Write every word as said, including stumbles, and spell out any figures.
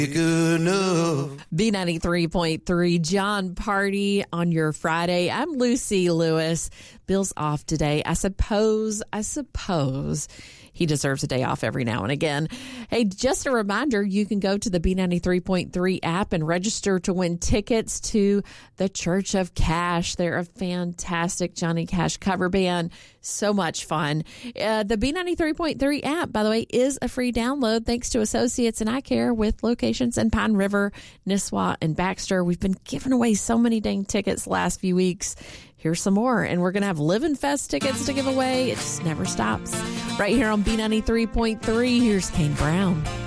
Good enough. B ninety-three point three, John Party on your Friday. I'm Lucy Lewis. Bill's off today. I suppose, I suppose he deserves a day off every now and again. Hey, just a reminder, you can go to the B ninety-three point three app and register to win tickets to the Church of Cash. They're a fantastic Johnny Cash cover band. So much fun. Uh, the B ninety-three point three app, by the way, is a free download thanks to Associates and Eye Care with locations in Pine River, Nisswa, and Baxter. We've been giving away so many dang tickets the last few weeks. Here's some more. And we're going to have Livin' Fest tickets to give away. It just never stops. Right here on B ninety-three point three, here's Kane Brown.